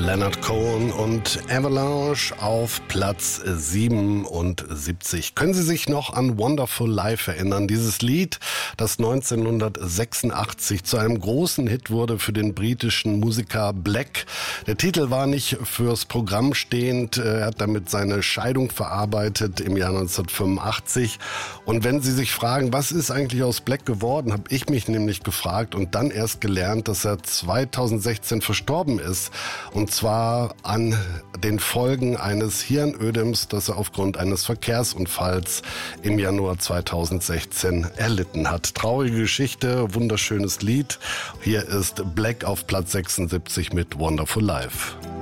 Leonard Cohen und Avalanche auf Platz 77. Können Sie sich noch an Wonderful Life erinnern? Dieses Lied, das 1986 zu einem großen Hit wurde für den britischen Musiker Black. Der Titel war nicht fürs Programm stehend. Er hat damit seine Scheidung verarbeitet im Jahr 1985. Und wenn Sie sich fragen, was ist eigentlich aus Black geworden, habe ich mich nämlich gefragt und dann erst gelernt, dass er 2016 verstorben ist. Und zwar an den Folgen eines Hirnödems, das er aufgrund eines Verkehrsunfalls im Januar 2016 erlitten hat. Traurige Geschichte, wunderschönes Lied. Hier ist Black auf Platz 76 mit Wonderful Life.